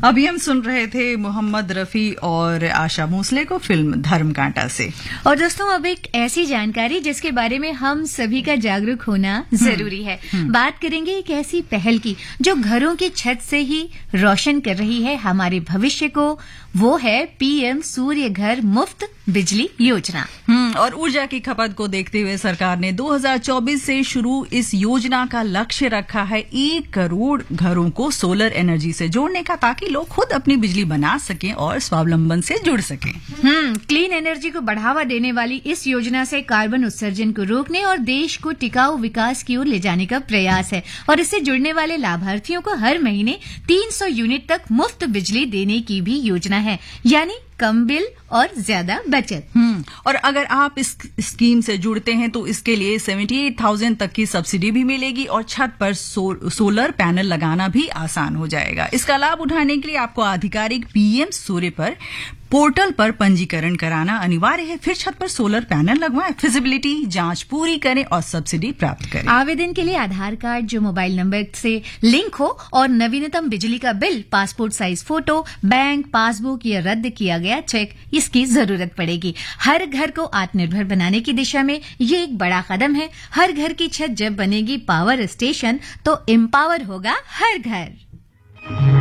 अभी हम सुन रहे थे मोहम्मद रफी और आशा भोसले को फिल्म धर्मकांटा से। और दोस्तों अब एक ऐसी जानकारी जिसके बारे में हम सभी का जागरूक होना जरूरी है। बात करेंगे एक ऐसी पहल की जो घरों की छत से ही रोशन कर रही है हमारे भविष्य को। वो है पीएम सूर्य घर मुफ्त बिजली योजना। और ऊर्जा की खपत को देखते हुए सरकार ने 2024 से शुरू इस योजना का लक्ष्य रखा है 1 करोड़ घरों को सोलर एनर्जी से जोड़ने का, ताकि लोग खुद अपनी बिजली बना सकें और स्वावलंबन से जुड़ सकें। क्लीन एनर्जी को बढ़ावा देने वाली इस योजना से कार्बन उत्सर्जन को रोकने और देश को टिकाऊ विकास की ओर ले जाने का प्रयास है। और इससे जुड़ने वाले लाभार्थियों को हर महीने 300 यूनिट तक मुफ्त बिजली देने की भी योजना है, यानी कम बिल और ज्यादा बचत। और अगर आप इस स्कीम से जुड़ते हैं तो इसके लिए 78,000 तक की सब्सिडी भी मिलेगी और छत पर सोलर पैनल लगाना भी आसान हो जाएगा। इसका लाभ उठाने के लिए आपको आधिकारिक पीएम सूर्य पर पोर्टल पर पंजीकरण कराना अनिवार्य है। फिर छत पर सोलर पैनल लगवाएं, फिजिबिलिटी जांच पूरी करें और सब्सिडी प्राप्त करें। आवेदन के लिए आधार कार्ड जो मोबाइल नंबर से लिंक हो और नवीनतम बिजली का bill, passport size photo, bank passbook या रद्द किया गया चेक, इसकी जरूरत पड़ेगी। हर घर को आत्मनिर्भर बनाने की दिशा में ये एक बड़ा कदम है। हर घर की छत जब बनेगी पावर स्टेशन तो एम्पावर होगा हर घर।